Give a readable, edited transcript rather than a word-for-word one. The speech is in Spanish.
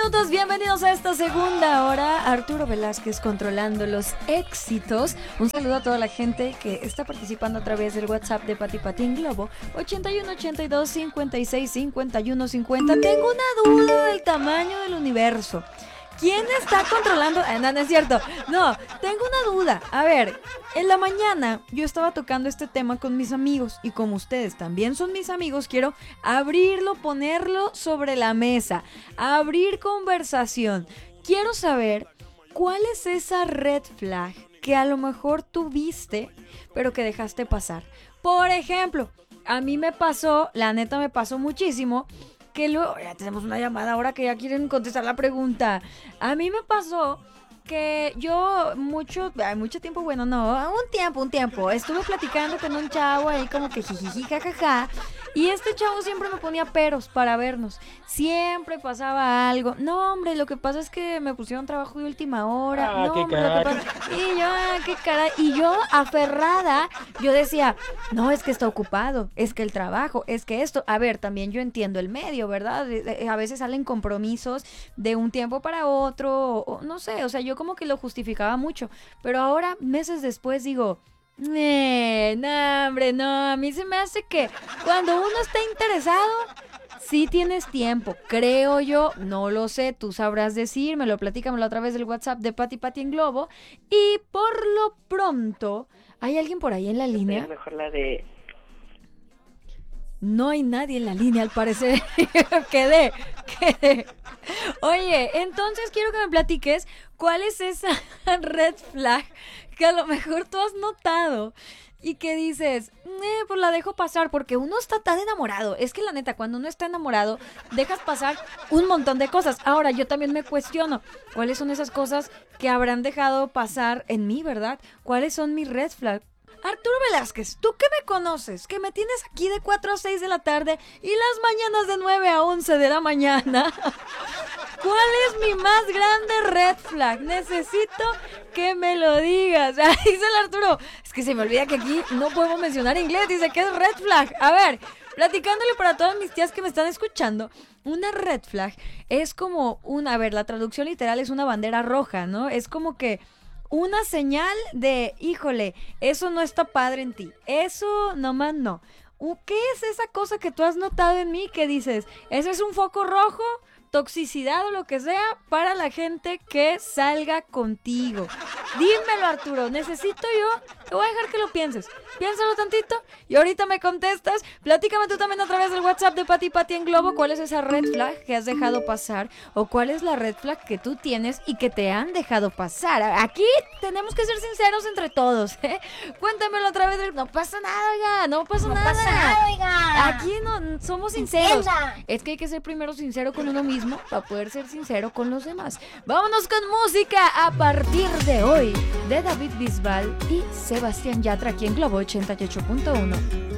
Bienvenidos a esta segunda hora. Arturo Velázquez controlando los éxitos. Un saludo a toda la gente que está participando a través del WhatsApp de Pati Patín Globo 81 82 56 51 50. Tengo una duda del tamaño del universo. ¿Quién está controlando? No, no es cierto. No, tengo una duda. A ver, en la mañana yo estaba tocando este tema con mis amigos y como ustedes también son mis amigos, quiero abrirlo, ponerlo sobre la mesa, abrir conversación. Quiero saber cuál es esa red flag que a lo mejor tuviste, pero que dejaste pasar. Por ejemplo, a mí me pasó, la neta me pasó muchísimo, que luego, ya tenemos una llamada ahora que ya quieren contestar la pregunta. A mí me pasó que yo mucho tiempo, bueno, no, un tiempo, estuve platicando con un chavo ahí como que jijiji, jajaja, y este chavo siempre me ponía peros para vernos, siempre pasaba algo. No, hombre, lo que pasa es que me pusieron trabajo de última hora. No, qué hombre, lo que pasa... Y yo, qué caray, y yo aferrada, yo decía, no, es que está ocupado, es que el trabajo, es que esto, a ver, también yo entiendo el medio, ¿verdad? A veces salen compromisos de un tiempo para otro, o no sé, o sea, yo como que lo justificaba mucho, pero ahora, meses después, digo, no, hombre, no, a mí se me hace que cuando uno está interesado, sí tienes tiempo, creo yo, no lo sé, tú sabrás decírmelo, platícamelo a través del WhatsApp de Pati Pati en Globo, y por lo pronto, ¿hay alguien por ahí en la línea? Mejor la de... No hay nadie en la línea, al parecer. Quedé. Oye, entonces quiero que me platiques cuál es esa red flag que a lo mejor tú has notado y que dices, pues la dejo pasar porque uno está tan enamorado. Es que la neta, cuando uno está enamorado, dejas pasar un montón de cosas. Ahora, yo también me cuestiono, ¿cuáles son esas cosas que habrán dejado pasar en mí, verdad? ¿Cuáles son mis red flags? Arturo Velázquez, tú que me conoces, que me tienes aquí de 4 a 6 de la tarde y las mañanas de 9 a 11 de la mañana. ¿Cuál es mi más grande red flag? Necesito que me lo digas. Dice el Arturo, es que se me olvida que aquí no podemos mencionar inglés, dice que es red flag. A ver, platicándole para todas mis tías que me están escuchando, una red flag es como a ver, la traducción literal es una bandera roja, ¿no? Es como que una señal de, híjole, eso no está padre en ti. Eso nomás no. ¿Qué es esa cosa que tú has notado en mí que dices, ese es un foco rojo, toxicidad o lo que sea para la gente que salga contigo? Dímelo, Arturo, necesito yo, te voy a dejar que lo pienses. Piénsalo tantito y ahorita me contestas. Platícame tú también a través del WhatsApp de Pati Pati en Globo cuál es esa red flag que has dejado pasar o cuál es la red flag que tú tienes y que te han dejado pasar. Aquí tenemos que ser sinceros entre todos, ¿eh? Cuéntamelo a través del... No pasa nada, oiga, no pasa nada, oiga. Aquí no somos sinceros. Entienda. Es que hay que ser primero sincero con uno mismo para poder ser sincero con los demás. Vámonos con música a partir de hoy de David Bisbal y Sebastián Yatra aquí en Globo 88.1.